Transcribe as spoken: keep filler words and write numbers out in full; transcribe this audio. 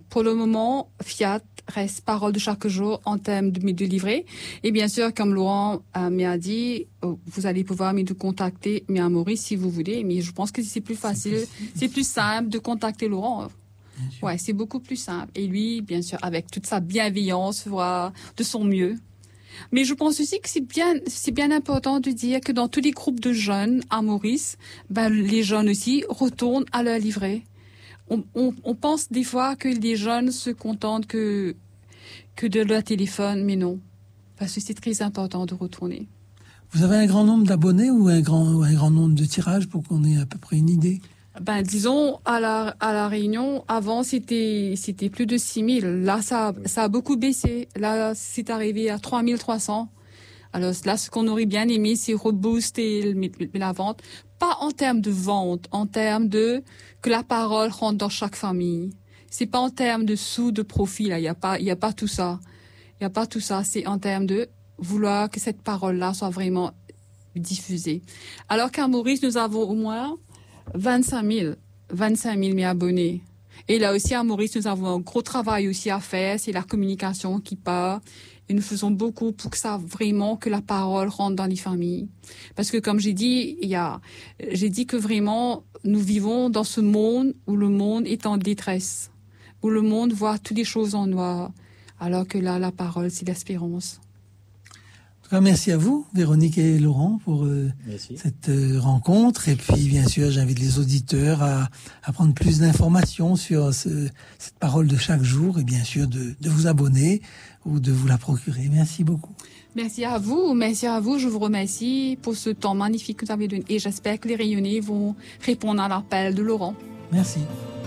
pour le moment, Fiat reste parole de chaque jour en termes de, de livret. Et bien sûr, comme Laurent euh, m'a dit, vous allez pouvoir me contacter, mais à Maurice si vous voulez. Mais je pense que c'est plus facile, c'est plus, c'est plus simple de contacter Laurent. Ouais, c'est beaucoup plus simple. Et lui, bien sûr, avec toute sa bienveillance, fera de son mieux. Mais je pense aussi que c'est bien, c'est bien important de dire que dans tous les groupes de jeunes à Maurice, ben, les jeunes aussi retournent à leur livret. On, on, on pense des fois que les jeunes se contentent que, que de leur téléphone, mais non. Parce que c'est très important de retourner. Vous avez un grand nombre d'abonnés ou un grand, ou un grand nombre de tirages pour qu'on ait à peu près une idée? Ben, disons, à la, à la Réunion, avant, c'était, c'était plus de six mille. Là, ça, ça a beaucoup baissé. Là, c'est arrivé à trois mille trois cents. Alors, là, ce qu'on aurait bien aimé, c'est rebooster la vente. Pas en termes de vente, en termes de que la parole rentre dans chaque famille. C'est pas en termes de sous, de profit, là. Il y a pas, il y a pas tout ça. Il y a pas tout ça. C'est en termes de vouloir que cette parole-là soit vraiment diffusée. Alors qu'à Maurice, nous avons au moins vingt-cinq mille mille abonnés. Et là aussi, à Maurice, nous avons un gros travail aussi à faire. C'est la communication qui part. Et nous faisons beaucoup pour que ça vraiment, que la parole rentre dans les familles. Parce que comme j'ai dit, il y a, j'ai dit que vraiment, nous vivons dans ce monde où le monde est en détresse. Où le monde voit toutes les choses en noir. Alors que là, la parole, c'est l'espérance. Merci à vous, Véronique et Laurent, pour euh, cette euh, rencontre. Et puis, bien sûr, j'invite les auditeurs à, à prendre plus d'informations sur ce, cette parole de chaque jour et bien sûr de, de vous abonner ou de vous la procurer. Merci beaucoup. Merci à vous. Merci à vous. Je vous remercie pour ce temps magnifique que vous avez donné. Et j'espère que les Réunionnais vont répondre à l'appel de Laurent. Merci.